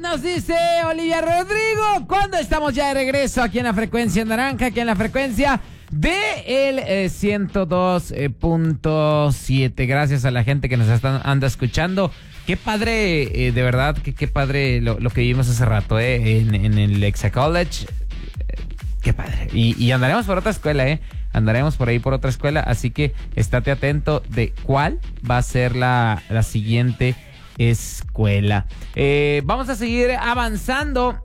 nos dice Olivia Rodrigo. ¿Cuándo estamos ya de regreso aquí en la frecuencia naranja? Aquí en la frecuencia de el 102.7. Gracias a la gente que nos anda escuchando. Qué padre, de verdad, qué padre lo que vimos hace rato, en el Exa College. Qué padre. Y andaremos por otra escuela, Andaremos por ahí por otra escuela, así que estate atento de cuál va a ser la siguiente escuela. Vamos a seguir avanzando.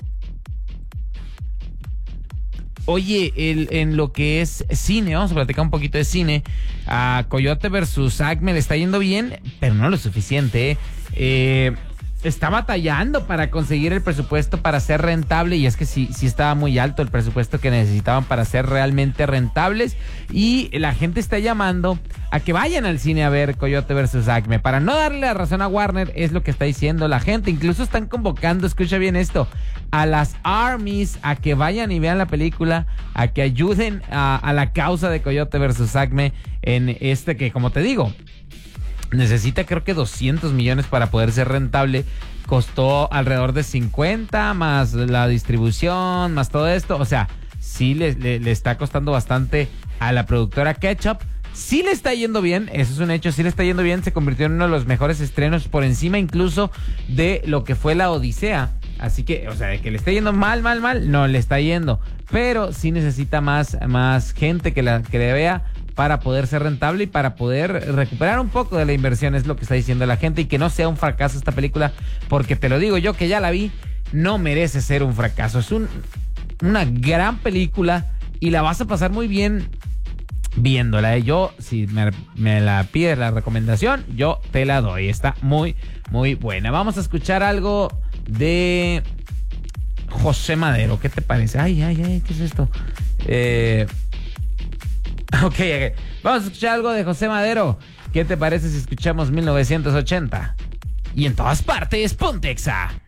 Oye, en lo que es cine, vamos a platicar un poquito de cine. A Coyote versus Acme le está yendo bien, pero no lo suficiente. Está batallando para conseguir el presupuesto para ser rentable, y es que sí estaba muy alto el presupuesto que necesitaban para ser realmente rentables, y la gente está llamando a que vayan al cine a ver Coyote versus Acme. Para no darle la razón a Warner, es lo que está diciendo la gente. Incluso están convocando, escucha bien esto, a las armies a que vayan y vean la película, a que ayuden a la causa de Coyote versus Acme en que, como te digo, necesita creo que 200 millones para poder ser rentable. Costó alrededor de 50, más la distribución, más todo esto. O sea, sí le está costando bastante a la productora Ketchup. Sí le está yendo bien, eso es un hecho, sí le está yendo bien. Se convirtió en uno de los mejores estrenos, por encima incluso de lo que fue La Odisea. Así que, o sea, de que le está yendo mal, no le está yendo. Pero sí necesita más gente que le vea para poder ser rentable y para poder recuperar un poco de la inversión, es lo que está diciendo la gente, y que no sea un fracaso esta película, porque te lo digo yo que ya la vi, no merece ser un fracaso. Es una gran película y la vas a pasar muy bien viéndola. Yo, si me la pides la recomendación, yo te la doy. Está muy, muy buena. Vamos a escuchar algo de José Madero. ¿Qué te parece? Ay, ¿qué es esto? Ok. Vamos a escuchar algo de José Madero. ¿Qué te parece si escuchamos 1980? Y en todas partes, ponte Exa.